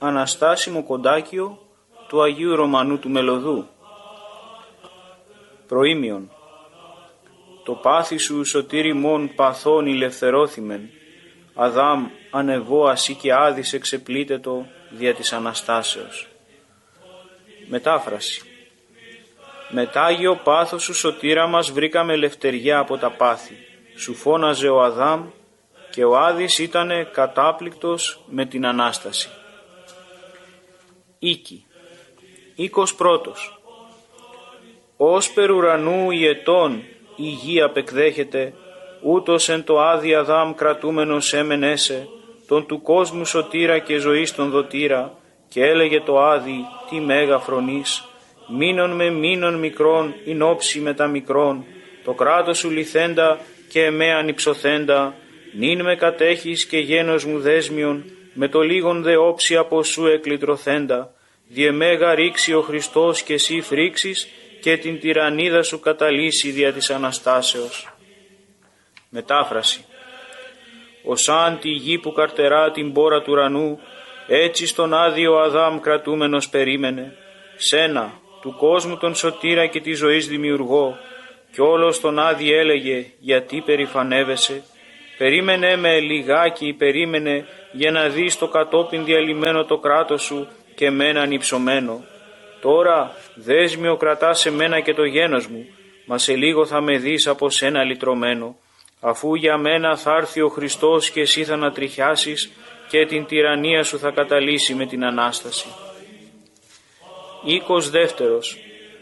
αναστάσιμο κοντάκιο του Αγίου Ρωμανού του Μελωδού. Προήμιον. Το πάθη σου σωτήρι μον παθών ηλευθερώθημεν, Αδάμ ανεβώ ασύ και άδης εξεπλήτετο δια της Αναστάσεως. Μετάφραση. Μετάγιο πάθος σου σωτήρα μας βρήκαμε ελευθεριά από τα πάθη. Σου φώναζε ο Αδάμ και ο Άδης ήτανε κατάπληκτος με την Ανάσταση. Οίκη. Οίκος πρώτος. Ως περ ουρανού η ετών η γη απεκδέχεται, ούτως εν το Άδη Αδάμ κρατούμενος έμενέσε, τον του κόσμου σωτήρα και ζωής τον δοτήρα, και έλεγε το Άδη τι μέγα φρονείς, μήνων με μήνων μικρών, ειν όψη με τα μικρών, το κράτος σου λυθέντα και εμέ ανυψωθέντα, νυν με κατέχεις και γένος μου δέσμιον, με το λίγον δε όψη από σου εκλυτρωθέντα, διεμέγα ρίξει ο Χριστός και εσύ φρίξεις και την τυραννίδα σου καταλύσει δια της Αναστάσεως. Μετάφραση. Οσάν τη γη που καρτερά την πόρα του ουρανού, έτσι στον άδειο Αδάμ κρατούμενος περίμενε, σένα, του κόσμου τον σωτήρα και της ζωής δημιουργό, κι όλος τον Άδη έλεγε, γιατί περηφανεύεσαι, περίμενε με λιγάκι, περίμενε για να δεις το κατόπιν διαλυμένο το κράτος σου και μέναν υψωμένο. Τώρα δέσμιο κρατάς σε μένα και το γένος μου, μα σε λίγο θα με δεις από σένα λυτρωμένο, αφού για μένα θα έρθει ο Χριστός και εσύ θα ανατριχιάσεις και την τυραννία σου θα καταλύσει με την Ανάσταση. Οίκος δεύτερος.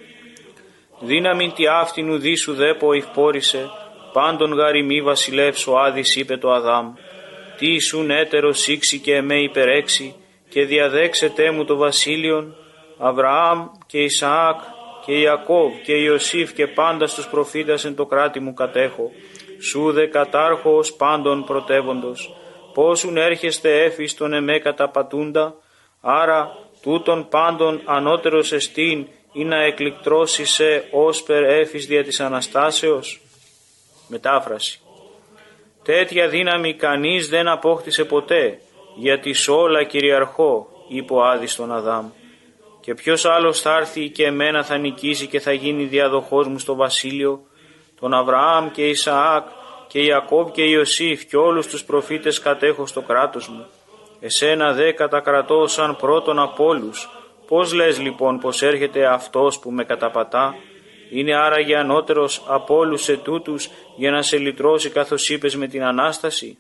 Δύναμην τι αυτήν ουδή σου δέπο εκπόρησε, πάντων γαριμί βασιλεύς ο Άδης είπε το Αδάμ, τι ήσουν έτερος ήξη και εμέ υπερέξει, και διαδέξετε μου το βασίλειον, Αβραάμ και Ισαάκ και Ιακώβ και Ιωσήφ και πάντα στους προφήτας εν το κράτη μου κατέχω, σου δε κατάρχω ως πάντων πρωτεύοντος, πόσουν έρχεστε έφης τον εμέ καταπατούντα, άρα τούτον πάντων ανώτερος εστίν ή να εκλικτρώσει σε ως περ έφης δια της Αναστάσεως. Μετάφραση. Τέτοια δύναμη κανείς δεν απόκτησε ποτέ, γιατί σ' όλα κυριαρχώ, είπε ο Άδης στον Αδάμ. Και ποιος άλλος θα έρθει και εμένα θα νικήσει και θα γίνει διαδοχός μου στο βασίλειο, τον Αβραάμ και Ισαάκ και Ιακώβ και Ιωσήφ και όλους τους προφήτες κατέχω στο κράτος μου. Εσένα δε κατακρατώ σαν πρώτον από όλους. Πώς λες λοιπόν πως έρχεται αυτός που με καταπατά, είναι άραγε ανώτερος από όλους ετούτους για να σε λυτρώσει καθώς είπες με την Ανάσταση.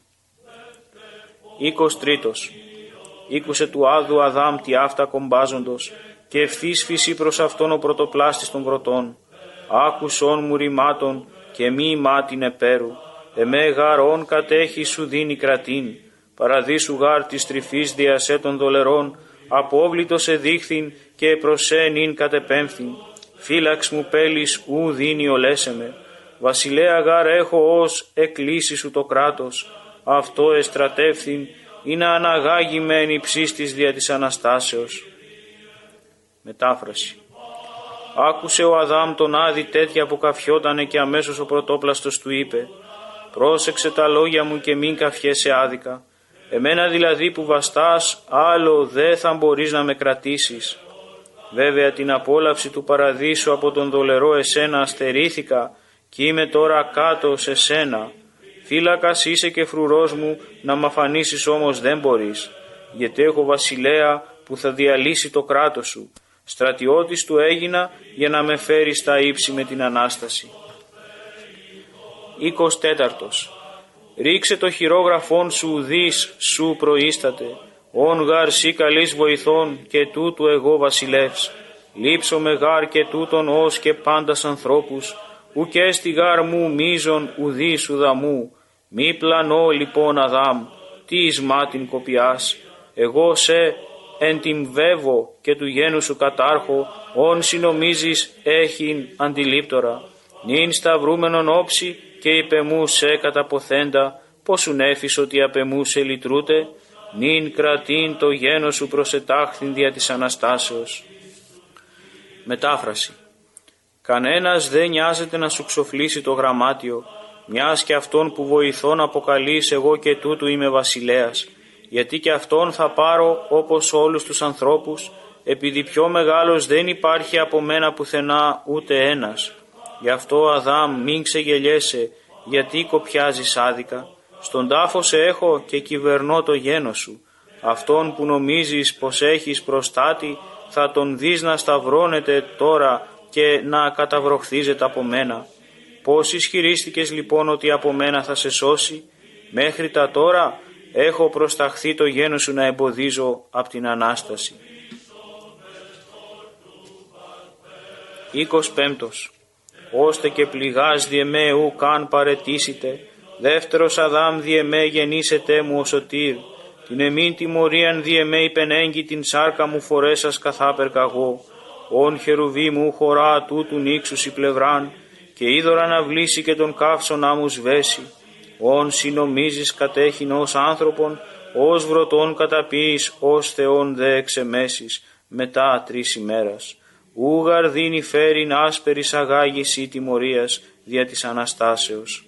Οίκος τρίτος. Ήκουσε του Άδου Αδάμ τι αυτά κομπάζοντος και ευθύς φύση προς αυτόν ο πρωτοπλάστης των πρωτών. Άκουσον μου ρημάτων και μη ημάτιν επέρου, εμέ γαρών κατέχει σου δίνει κρατήν, παραδείσου γάρ της τρυφής διασέ των δολερών, απόβλητος εδείχθην και προσέν ειν κατεπέμφθην, φύλαξ μου πέλης ου δίνει ολέσεμε, βασιλέα γάρ έχω ως εκκλήσει σου το κράτος, αυτό εστρατεύθην ή να αναγάγει με εν υψίστης δια της Αναστάσεως. Μετάφραση. Άκουσε ο Αδάμ τον Άδη τέτοια που καφιότανε και αμέσως ο πρωτόπλαστος του είπε, πρόσεξε τα λόγια μου και μην καφιέσαι άδικα, εμένα δηλαδή που βαστάς άλλο δε θα μπορείς να με κρατήσεις. Βέβαια την απόλαυση του παραδείσου από τον δολερό εσένα αστερήθηκα και είμαι τώρα κάτω σε σένα. Φύλακας είσαι και φρουρός μου, να μ' αφανίσεις όμως δεν μπορείς, γιατί έχω βασιλέα που θα διαλύσει το κράτος σου. Στρατιώτης του έγινα για να με φέρει στα ύψη με την Ανάσταση. 24. Ρίξε το χειρόγραφόν σου δις σου προείσταται, ον γάρ σύ καλής βοηθών και τούτου εγώ βασιλεύς. Λείψω με γάρ και τούτον ως και πάντας ανθρώπους, ουκ έστι γάρ μου μίζων ουδείς ουδαμού. Μη πλανώ λοιπόν Αδάμ, τι εις μάτιν κοπιάς, εγώ σε εν την βέβω και του γένου σου κατάρχω, ον συνομίζεις έχειν αντιλήπτορα. Νυν σταυρούμενον όψη και υπεμού σε καταποθέντα, πόσουν έφης ότι απεμού σε λυτρούτε, νυν κρατήν το γένο σου προσετάχθην δια της Αναστάσεως. Μετάφραση. Κανένας δεν νοιάζεται να σου ξοφλήσει το γραμμάτιο, μιας και αυτόν που βοηθών αποκαλείς εγώ και τούτου είμαι βασιλέας, γιατί και αυτόν θα πάρω όπως όλους τους ανθρώπους, επειδή πιο μεγάλος δεν υπάρχει από μένα πουθενά ούτε ένας. Γι' αυτό, Αδάμ, μην ξεγελιέσαι, γιατί κοπιάζεις άδικα. Στον τάφο σε έχω και κυβερνώ το γένος σου. Αυτόν που νομίζεις πως έχεις προστάτη, θα τον δεις να σταυρώνεται τώρα και να καταβροχθίζεται από μένα. Πώς ισχυρίστηκες λοιπόν ότι από μένα θα σε σώσει? Μέχρι τα τώρα έχω προσταχθεί το γένος σου να εμποδίζω από την Ανάσταση. 25. Ώστε και πληγάς διεμέ ου καν παρετήσετε, δεύτερος Αδάμ διεμέ γεννήσετε μου ο σωτήρ, την εμήν τιμωρίαν διεμέ υπενέγγι την σάρκα μου φορέσας καθάπερ καγώ, ον χερουβί μου χωρά τούτου νύξους η πλευράν, και είδωρα να βλήσει και τον καύσο να μου σβέσει, ον συνομίζεις κατέχειν ως άνθρωπον, ως βρωτών καταπίεις, ως Θεόν δε εξεμέσεις, μετά 3 ημέρας. Ούγαρ δίνει φέρειν άσπερης αγάγης ή τιμωρίας δια της Αναστάσεως.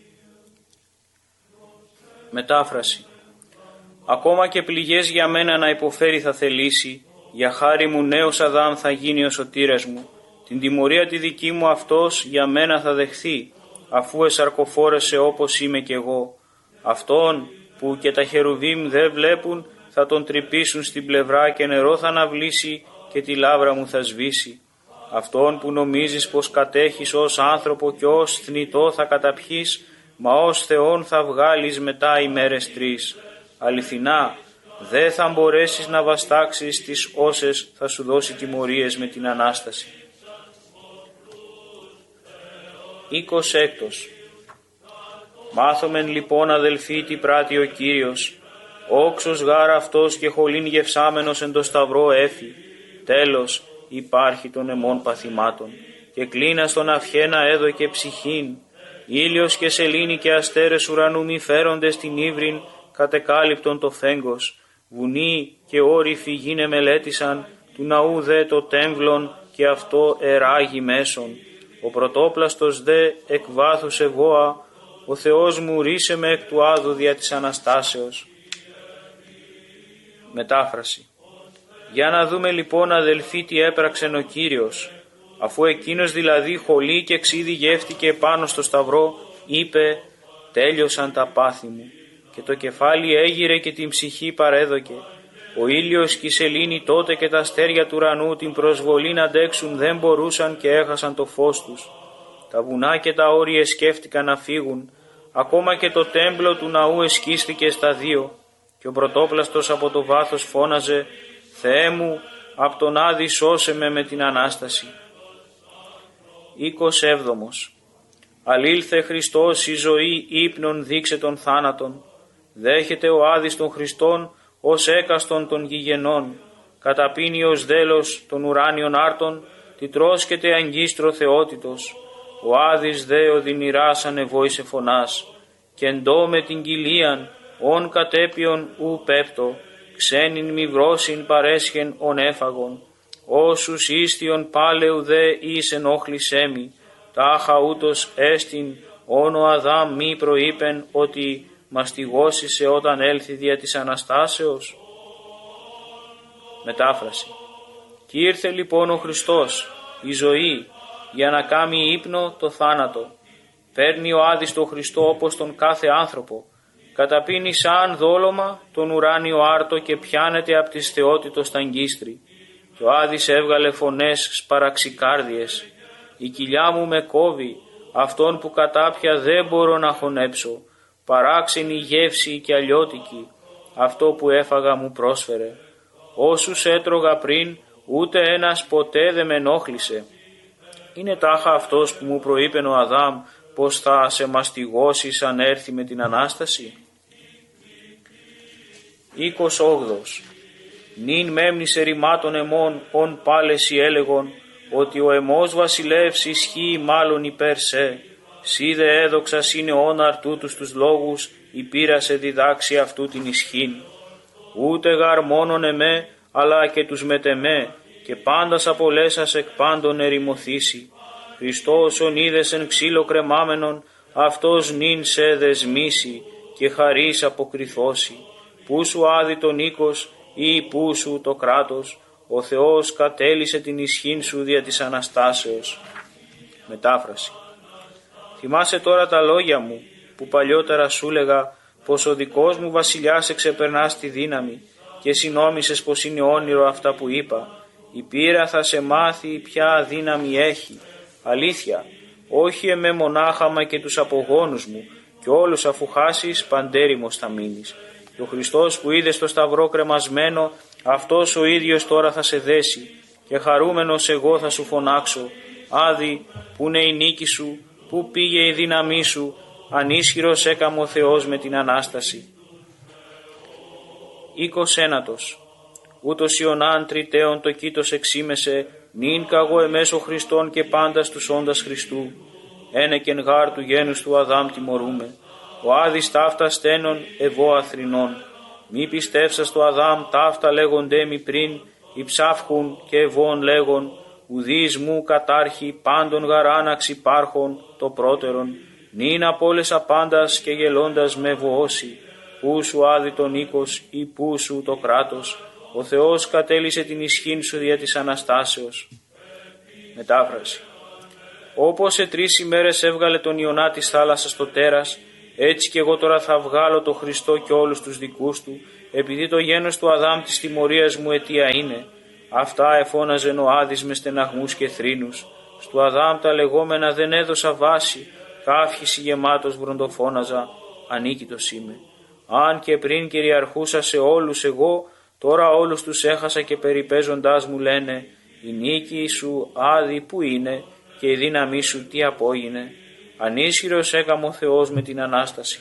Μετάφραση. Ακόμα και πληγές για μένα να υποφέρει θα θελήσει, για χάρη μου νέος Αδάμ θα γίνει ο σωτήρας μου. Την τιμωρία τη δική μου αυτός για μένα θα δεχθεί, αφού εσαρκοφόρεσε όπως είμαι κι εγώ. Αυτόν που και τα χερουβίμ δεν βλέπουν θα τον τρυπήσουν στην πλευρά και νερό θα αναβλήσει και τη λάβρα μου θα σβήσει. Αυτόν που νομίζεις πως κατέχεις ως άνθρωπο και ως θνητό θα καταπιείς, μα ως Θεόν θα βγάλεις μετά ημέρες 3. Αληθινά, δεν θα μπορέσεις να βαστάξεις τις όσες θα σου δώσει τιμωρίες με την Ανάσταση. 26. Μάθομεν λοιπόν αδελφοί τι πράττει ο Κύριος, όξος γάρα αυτός και χολήν γευσάμενος εν το σταυρό έφη, τέλος υπάρχει των εμών παθημάτων, και κλίνα στον αυχένα έδωκε ψυχήν, ήλιος και σελήνη και αστέρες ουρανού μη φέρονται στην ύβριν κατεκάλυπτον το φέγγος, βουνοί και όρυφοι γίνε μελέτησαν, του ναού δε το τέμβλον και αυτό εράγει μέσον, ο πρωτόπλαστος δε εκ βάθους εγώα, ο Θεός μου ρίσε με εκ του άδου δια της Αναστάσεως. Μετάφραση. Για να δούμε λοιπόν αδελφοί τι έπραξεν ο Κύριος. Αφού εκείνος δηλαδή χολή και ξύδι γεύτηκε πάνω στο σταυρό, είπε «Τέλειωσαν τα πάθη μου» και το κεφάλι έγειρε και την ψυχή παρέδοκε. Ο ήλιος και η σελήνη τότε και τα αστέρια του ουρανού την προσβολή να αντέξουν δεν μπορούσαν και έχασαν το φως τους. Τα βουνά και τα όρια σκέφτηκαν να φύγουν, ακόμα και το τέμπλο του ναού εσκίστηκε στα 2 και ο πρωτόπλαστος από το βάθος φώναζε «Θεέ μου, απ' τον Άδη σώσε με την Ανάσταση». 27. Αλήλθε Χριστός η ζωή ύπνον δείξε των θάνατων. Δέχεται ο Άδης των Χριστών ως έκαστον των γηγενών. Καταπίνει ως δέλος των ουράνιων άρτων, τι τρώσκεται αγγίστρο θεότητος. Ο Άδης δε οδυνηράς ανεβόησε φωνάς. Και εντό με την κοιλίαν, ον κατέπιον ου πέπτο, ξένην μη βρόσιν παρέσχεν ον έφαγον. Όσους ίστιον πάλεου δε εις ενόχλησέ μη, τάχα ούτως έστιν, όν ο Αδάμ μη προείπεν ότι μαστιγώσισε όταν έλθει δια της Αναστάσεως. Μετάφραση. Κι ήρθε λοιπόν ο Χριστός, η ζωή, για να κάμει ύπνο το θάνατο. Παίρνει ο Άδης τον Χριστό όπως τον κάθε άνθρωπο, καταπίνει σαν δόλωμα τον ουράνιο άρτο και πιάνεται από της θεότητος τα αγκίστρι. Και ο Άδης έβγαλε φωνές σπαραξικάρδιες. Η κοιλιά μου με κόβει, αυτόν που κατάπια δεν μπορώ να χωνέψω. Παράξενη γεύση και αλλιώτικη, αυτό που έφαγα μου πρόσφερε. Όσους έτρωγα πριν, ούτε ένας ποτέ δεν με ενόχλησε. Είναι τάχα αυτός που μου προείπεν ο Αδάμ πως θα σε μαστιγώσεις αν έρθει με την Ανάσταση. 28. Νυν μέμνησε ρημάτων εμών, ον πάλεση έλεγον, ότι ο εμός βασιλεύς ισχύει μάλλον υπέρ σε. Σύ δε έδοξας είναι όναρ τούτους τους λόγους, υπήρασε διδάξει αυτού την ισχύν. Ούτε γαρ μόνον εμέ, αλλά και τους μετεμέ, και πάντας απολέσας εκ πάντων ερημωθήσει. Χριστός ον είδες εν ξύλο κρεμάμενον, αυτός νυν σε δεσμήσει, και χαρίς αποκριθώσει. πού σου άδει το νίκος ή πού σου το κράτος, ο Θεός κατέλυσε την ισχύν σου δια της Αναστάσεως. Μετάφραση. Θυμάσαι τώρα τα λόγια μου που παλιότερα σου λέγα πως ο δικός μου βασιλιάς εξεπερνά στη δύναμη και συνόμισες πως είναι όνειρο αυτά που είπα. Η πείρα θα σε μάθει ποια δύναμη έχει. Αλήθεια, όχι εμέ μονάχα μα και τους απογόνους μου και όλους αφού χάσεις παντέρημος θα μείνεις. Και ο Χριστός που είδε στο σταυρό κρεμασμένο, αυτός ο ίδιος τώρα θα σε δέσει και χαρούμενος εγώ θα σου φωνάξω, Άδη, πού είναι η νίκη σου, πού πήγε η δύναμή σου, ανίσχυρος έκαμε ο Θεός με την Ανάσταση. 21. Ούτως Ιωνάν τριτέων το κήτος εξήμεσε, νυν καγώ εμέσω Χριστόν και πάντα στους όντας Χριστού. Ένεκεν γάρ του γένους του Αδάμ τιμωρούμε. Ο Άδης ταύτα στένων εγώ αθρινών. Μη πιστεύσας το Αδάμ ταύτα λέγοντέ μη πριν, υψάφχουν και ευών λέγον, ουδείς μου κατάρχη πάντων γαράναξ υπάρχων το πρώτερον, νυν απόλεσα πάντας και γελώντας με βοώσει, πού σου άδει το νίκος ή πού σου το κράτος, ο Θεός κατέλυσε την ισχύν σου δια της Αναστάσεως. Μετάφραση. Όπως σε 3 ημέρες έβγαλε τον Ιωνά της θάλασσας στο τέρας, έτσι και εγώ τώρα θα βγάλω το Χριστό και όλους τους δικούς του, επειδή το γένος του Αδάμ της τιμωρίας μου αιτία είναι. Αυτά εφώναζε ο Άδης με στεναγμούς και θρήνους. Στου Αδάμ τα λεγόμενα δεν έδωσα βάση, κάφχηση γεμάτος βροντοφώναζα, ανίκητος είμαι. Αν και πριν κυριαρχούσα σε όλους εγώ, τώρα όλους τους έχασα και περιπέζοντάς μου λένε, η νίκη σου Άδη που είναι και η δύναμή σου τι απόγινε. Ανίσχυρος έκαμε ο Θεός με την Ανάσταση.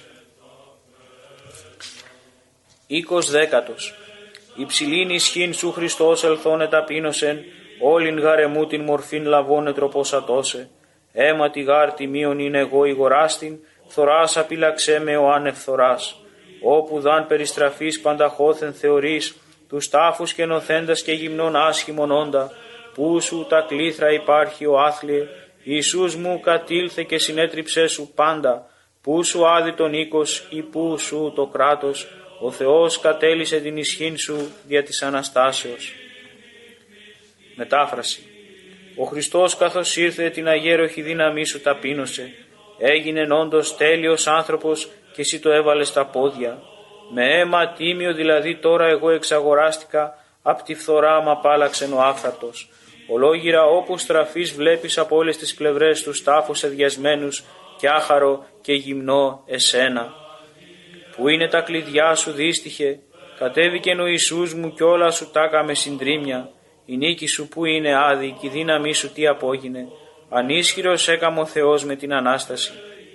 20. Υψηλήν ισχύν σου Χριστός ελθόνε ταπείνωσεν, όλην γαρεμού την μορφήν λαβώνε τροπόσατώσε. Έμα τη γάρ τιμίων είναι εγώ ηγοράστην, φθοράς απειλαξέ με ο άνευ φθοράς. Όπου δαν περιστραφής πανταχώθεν θεωρείς, τους τάφους και νοθέντας και γυμνών άσχημον όντα, πού σου τα κλήθρα υπάρχει ο άθλιε, Ιησούς μου κατήλθε και συνέτριψέ σου πάντα, πού σου άδει το νίκος ή πού σου το κράτος, ο Θεός κατέλυσε την ισχύν σου δια της Αναστάσεως. Μετάφραση. Ο Χριστός καθώς ήρθε την αγέροχη δύναμή σου ταπείνωσε, έγινεν όντως τέλειος άνθρωπος και εσύ το έβαλες στα πόδια. Με αίμα τίμιο δηλαδή τώρα εγώ εξαγοράστηκα, απ' τη φθορά μ' απάλαξεν ο άφθαρτος. Ολόγυρα όπου στραφείς βλέπεις από όλες τις πλευρές τους τάφους εδιασμένους και άχαρο και γυμνό εσένα. Πού είναι τα κλειδιά σου δύστιχε, κατέβηκεν ο Ιησούς μου κι όλα σου τάκα με συντρίμια. Η νίκη σου που είναι άδη και η δύναμή σου τι απόγινε. Ανίσχυρος έκαμε ο Θεός με την Ανάσταση.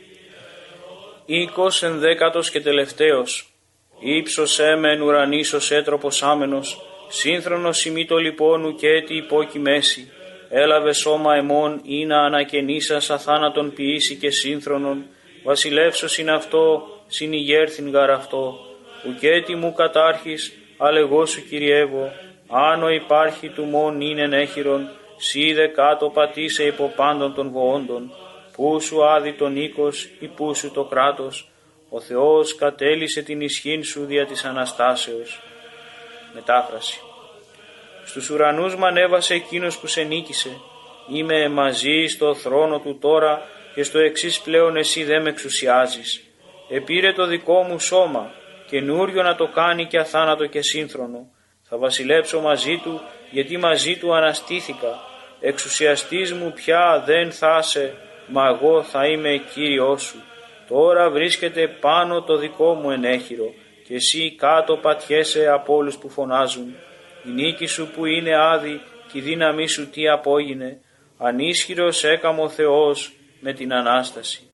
20 και τελευταίος. Ήψωσέ με εν ουρανής ως έτροπος άμενος, σύνθρονος ημί το λιπόνου και έτη υπόκει μέση. Έλαβε σώμα εμών ή να ανακαινήσας αθάνατον ποιήσει και σύνθρονον, βασιλεύσος είναι αυτό, συνηγέρθην γαρ αυτό. Ουκέτη μου κατάρχης, αλλά εγώ σου κυριεύω, άνω υπάρχει του μόν είναι ενέχειρον, σίδε κάτω πατήσε υπό πάντων των βοόντων, πού σου άδει το νίκος ή πού σου το κράτος, ο Θεός κατέλυσε την ισχύν σου δια της Αναστάσεως. Μετάφραση. Στους ουρανούς μ' ανέβασε εκείνος που σε νίκησε, είμαι μαζί στο θρόνο του τώρα και στο εξής πλέον εσύ δεν με εξουσιάζεις. Επήρε το δικό μου σώμα, καινούριο να το κάνει και αθάνατο και σύνθρονο. Θα βασιλέψω μαζί του, γιατί μαζί του αναστήθηκα. Εξουσιαστής μου πια δεν θα σε, μα εγώ θα είμαι Κύριος σου. Τώρα βρίσκεται πάνω το δικό μου ενέχειρο και εσύ κάτω πατιέσαι από όλους που φωνάζουν. Η νίκη σου που είναι άδη και η δύναμή σου τι απόγινε. Ανίσχυρος έκαμε ο Θεός με την Ανάσταση.